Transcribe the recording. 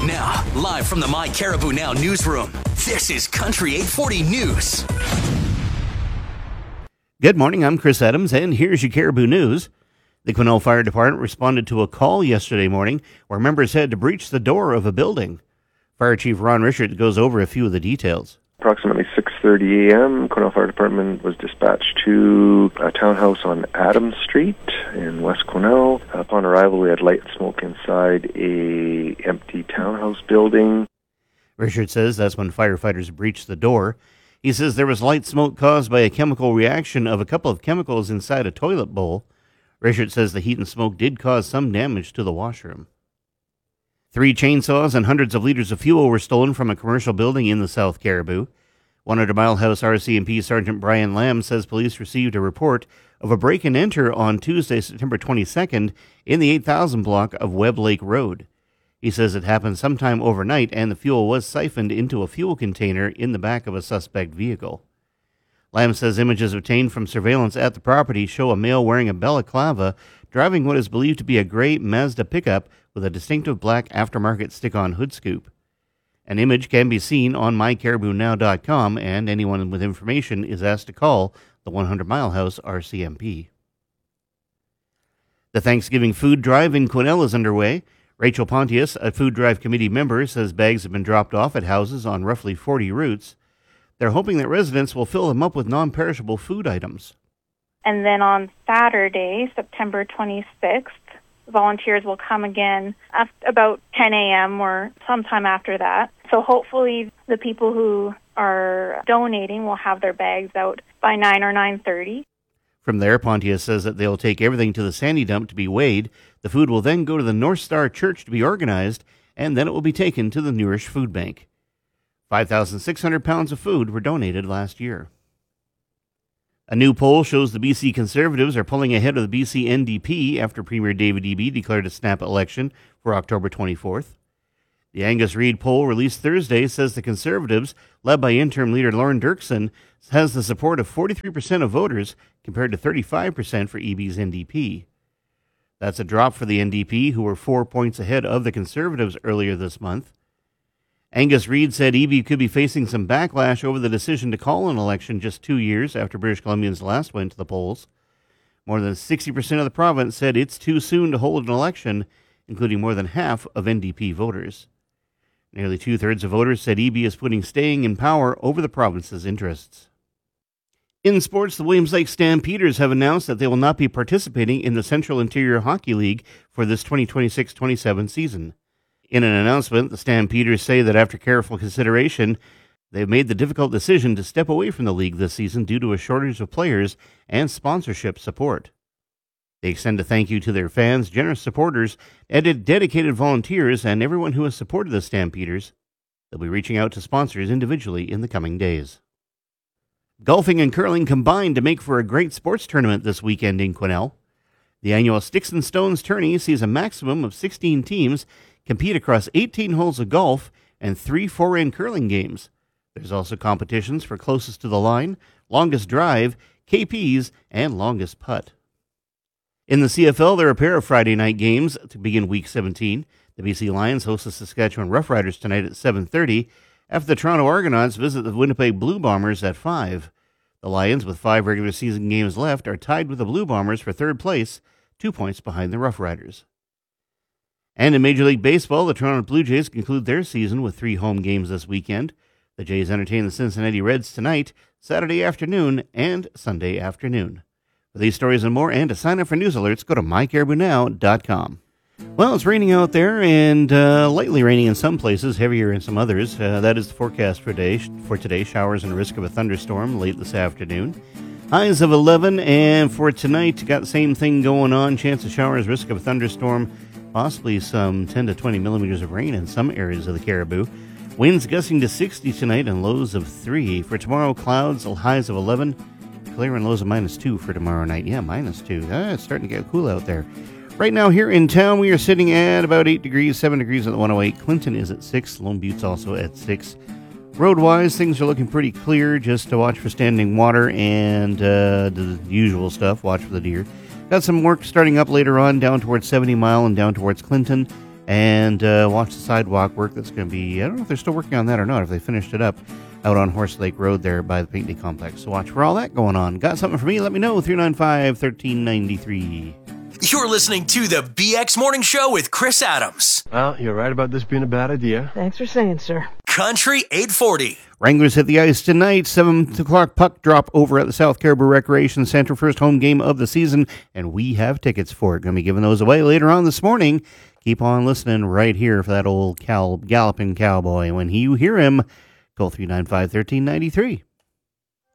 Now, live from the My Caribou Now newsroom, this is Country 840 News. Good morning, I'm Chris Adams, and here's your Caribou News. The Quesnel Fire Department responded to a call yesterday morning where members had to breach the door of a building. Fire Chief Ron Richard goes over a few of the details. Approximately 6:30 a.m., Quesnel Fire Department was dispatched to a townhouse on Adams Street in West Quesnel. Upon arrival, we had light smoke inside a empty townhouse building. Richard says that's when firefighters breached the door. He says there was light smoke caused by a chemical reaction of a couple of chemicals inside a toilet bowl. Richard says the heat and smoke did cause some damage to the washroom. 3 chainsaws and hundreds of liters of fuel were stolen from a commercial building in the South Caribou. 100 Mile House RCMP Sergeant Brian Lamb says police received a report of a break-and-enter on Tuesday, September 22nd in the 8000 block of Webb Lake Road. He says it happened sometime overnight and the fuel was siphoned into a fuel container in the back of a suspect vehicle. Lamb says images obtained from surveillance at the property show a male wearing a balaclava driving what is believed to be a gray Mazda pickup with a distinctive black aftermarket stick-on hood scoop. An image can be seen on mycaribounow.com, and anyone with information is asked to call the 100 Mile House RCMP. The Thanksgiving food drive in Quesnel is underway. Rachel Pontius, a food drive committee member, says bags have been dropped off at houses on roughly 40 routes. They're hoping that residents will fill them up with non-perishable food items. And then on Saturday, September 26th, volunteers will come again at about 10 a.m. or sometime after that. So hopefully the people who are donating will have their bags out by 9 or 9:30. From there, Pontius says that they'll take everything to the Sandy Dump to be weighed. The food will then go to the North Star Church to be organized, and then it will be taken to the Nourish Food Bank. 5,600 pounds of food were donated last year. A new poll shows the BC Conservatives are pulling ahead of the BC NDP after Premier David Eby declared a snap election for October 24th. The Angus Reid poll released Thursday says the Conservatives, led by interim leader Lorne Dirksen, has the support of 43% of voters compared to 35% for Eby's NDP. That's a drop for the NDP, who were 4 points ahead of the Conservatives earlier this month. Angus Reid said Eby could be facing some backlash over the decision to call an election just 2 years after British Columbians last went to the polls. More than 60% of the province said it's too soon to hold an election, including more than half of NDP voters. Nearly 2/3 of voters said Eby is putting staying in power over the province's interests. In sports, the Williams Lake Stampeders have announced that they will not be participating in the Central Interior Hockey League for this 2026-27 season. In an announcement, the Stampeders say that after careful consideration, they've made the difficult decision to step away from the league this season due to a shortage of players and sponsorship support. They extend a thank you to their fans, generous supporters, and dedicated volunteers, and everyone who has supported the Stampeders. They'll be reaching out to sponsors individually in the coming days. Golfing and curling combined to make for a great sports tournament this weekend in Quesnel. The annual Sticks and Stones tourney sees a maximum of 16 teams compete across 18 holes of golf and 3 4-in curling games. There's also competitions for closest to the line, longest drive, KPs, and longest putt. In the CFL, there are a pair of Friday night games to begin Week 17. The BC Lions host the Saskatchewan Roughriders tonight at 7:30, after the Toronto Argonauts visit the Winnipeg Blue Bombers at 5. The Lions, with 5 regular season games left, are tied with the Blue Bombers for third place, 2 points behind the Roughriders. And in Major League Baseball, the Toronto Blue Jays conclude their season with 3 home games this weekend. The Jays entertain the Cincinnati Reds tonight, Saturday afternoon, and Sunday afternoon. For these stories and more, and to sign up for news alerts, go to mycaribounow.com. Well, it's raining out there, and lightly raining in some places, heavier in some others. That is the forecast for today. Showers and risk of a thunderstorm late this afternoon. Highs of 11, and for tonight, got the same thing going on. Chance of showers, risk of a thunderstorm, possibly some 10 to 20 millimeters of rain in some areas of the Caribou. Winds gusting to 60 tonight and lows of 3. For tomorrow, clouds, highs of 11. Clear and lows of -2 for tomorrow night. Yeah, -2. It's starting to get cool out there. Right now here in town, we are sitting at about 8 degrees, 7 degrees at the 108. Clinton is at 6. Lone Butte's also at 6. Road-wise, things are looking pretty clear. Just to watch for standing water and the usual stuff. Watch for the deer. Got some work starting up later on down towards 70 Mile and down towards Clinton. And watch the sidewalk work that's going to be, I don't know if they're still working on that or not, if they finished it up out on Horse Lake Road there by the Pinckney Complex. So watch for all that going on. Got something for me? Let me know, 395-1393. You're listening to the BX Morning Show with Chris Adams. Well, you're right about this being a bad idea. Thanks for saying, sir. Country 840. Wranglers hit the ice tonight. 7 o'clock puck drop over at the South Caribou Recreation Center. First home game of the season, and we have tickets for it. Going to be giving those away later on this morning. Keep on listening right here for that old galloping cowboy. When you hear him, call 395-1393.